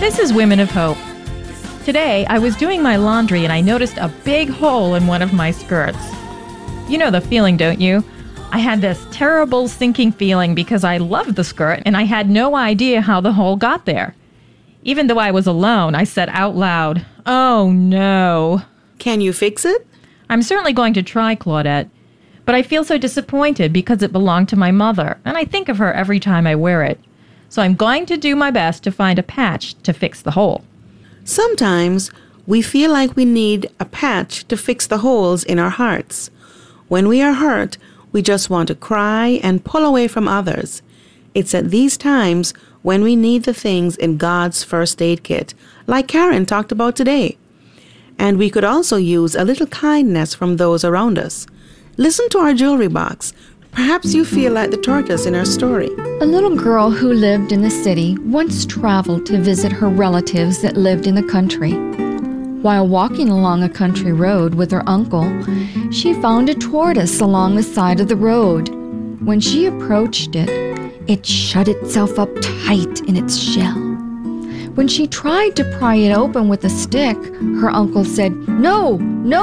This is Women of Hope. Today, I was doing my laundry and I noticed a big hole in one of my skirts. You know the feeling, don't you? I had this terrible sinking feeling because I loved the skirt and I had no idea how the hole got there. Even though I was alone, I said out loud, "Oh no." Can you fix it? I'm certainly going to try, Claudette. But I feel so disappointed because it belonged to my mother, and I think of her every time I wear it. So I'm going to do my best to find a patch to fix the hole. Sometimes we feel like we need a patch to fix the holes in our hearts. When we are hurt, we just want to cry and pull away from others. It's at these times when we need the things in God's first aid kit, like Karen talked about today. And we could also use a little kindness from those around us. Listen to our jewelry box. Perhaps you feel like the tortoise in our story. A little girl who lived in the city once traveled to visit her relatives that lived in the country. While walking along a country road with her uncle, she found a tortoise along the side of the road. When she approached it, it shut itself up tight in its shell. When she tried to pry it open with a stick, her uncle said, "No,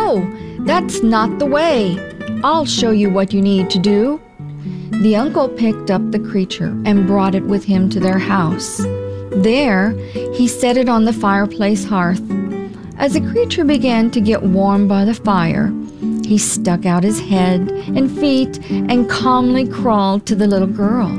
that's not the way. I'll show you what you need to do." The uncle picked up the creature and brought it with him to their house. There, he set it on the fireplace hearth. As the creature began to get warm by the fire, he stuck out his head and feet and calmly crawled to the little girl.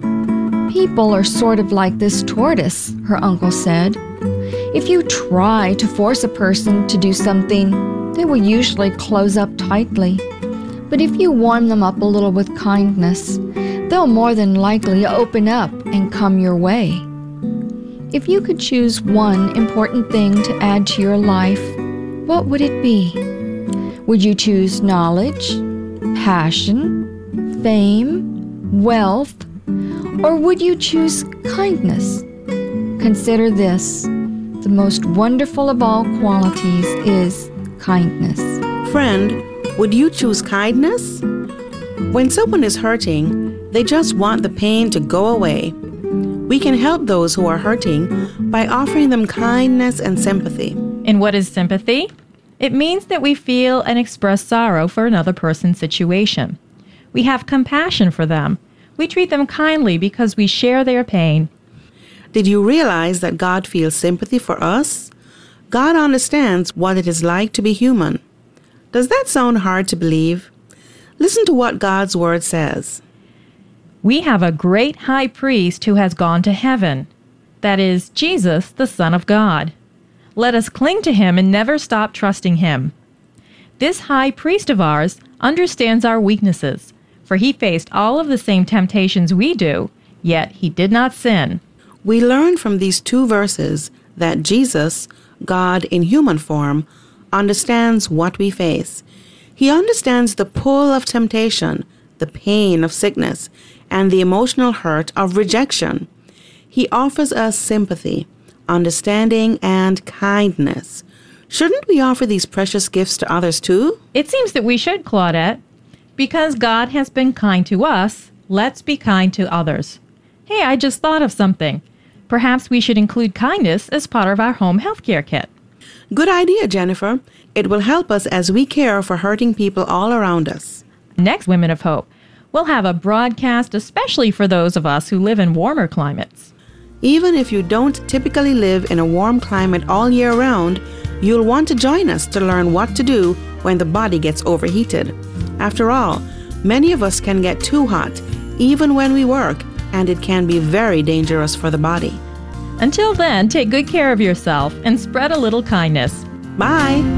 "People are sort of like this tortoise," her uncle said. "If you try to force a person to do something, they will usually close up tightly. But if you warm them up a little with kindness, they'll more than likely open up and come your way." If you could choose one important thing to add to your life, what would it be? Would you choose knowledge, passion, fame, wealth, or would you choose kindness? Consider this: the most wonderful of all qualities is kindness. Friend, would you choose kindness? When someone is hurting, they just want the pain to go away. We can help those who are hurting by offering them kindness and sympathy. And what is sympathy? It means that we feel and express sorrow for another person's situation. We have compassion for them. We treat them kindly because we share their pain. Did you realize that God feels sympathy for us? God understands what it is like to be human. Does that sound hard to believe? Listen to what God's Word says. We have a great high priest who has gone to heaven. That is, Jesus, the Son of God. Let us cling to him and never stop trusting him. This high priest of ours understands our weaknesses, for he faced all of the same temptations we do, yet he did not sin. We learn from these two verses that Jesus, God in human form, understands what we face. He understands the pull of temptation, the pain of sickness, and the emotional hurt of rejection. He offers us sympathy, understanding, and kindness. Shouldn't we offer these precious gifts to others too? It seems that we should, Claudette. Because God has been kind to us, let's be kind to others. Hey, I just thought of something. Perhaps we should include kindness as part of our home healthcare kit. Good idea, Jennifer. It will help us as we care for hurting people all around us. Next, Women of Hope, we'll have a broadcast especially for those of us who live in warmer climates. Even if you don't typically live in a warm climate all year round, you'll want to join us to learn what to do when the body gets overheated. After all, many of us can get too hot, even when we work, and it can be very dangerous for the body. Until then, take good care of yourself and spread a little kindness. Bye!